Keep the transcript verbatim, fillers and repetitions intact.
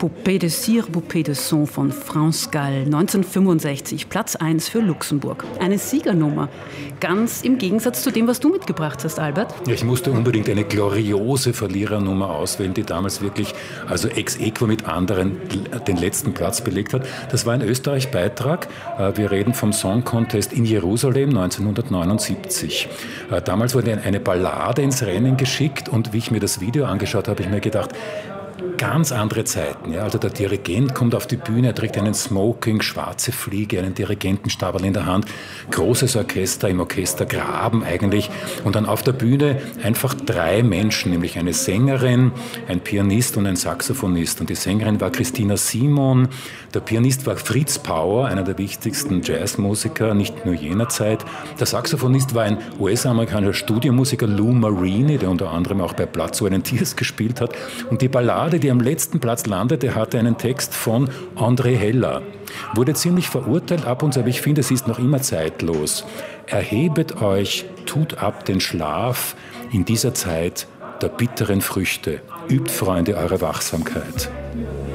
Poupée de Cire, Poupée de Son von France Gall, neunzehnhundertfünfundsechzig, Platz eins für Luxemburg. Eine Siegernummer, ganz im Gegensatz zu dem, was du mitgebracht hast, Albert. Ja, ich musste unbedingt eine gloriose Verlierernummer auswählen, die damals wirklich, also ex aequo mit anderen, den letzten Platz belegt hat. Das war ein Österreich-Beitrag. Wir reden vom Song Contest in Jerusalem neunzehnhundertneunundsiebzig. Damals wurde eine Ballade ins Rennen geschickt und wie ich mir das Video angeschaut habe, habe ich mir gedacht, ganz andere Zeiten. Ja. Also der Dirigent kommt auf die Bühne, er trägt einen Smoking, schwarze Fliege, einen Dirigentenstabel in der Hand, großes Orchester, im Orchestergraben eigentlich und dann auf der Bühne einfach drei Menschen, nämlich eine Sängerin, ein Pianist und ein Saxophonist. Und die Sängerin war Christina Simon, der Pianist war Fritz Pauer, einer der wichtigsten Jazzmusiker, nicht nur jener Zeit. Der Saxophonist war ein U S-amerikanischer Studiomusiker, Lou Marini, der unter anderem auch bei Blood, Sweat and Tears gespielt hat. Und die Ballade, die am letzten Platz landete, hatte einen Text von André Heller. Wurde ziemlich verurteilt ab und zu, aber ich finde, es ist noch immer zeitlos. Erhebet euch, tut ab den Schlaf in dieser Zeit der bitteren Früchte. Übt, Freunde, eure Wachsamkeit.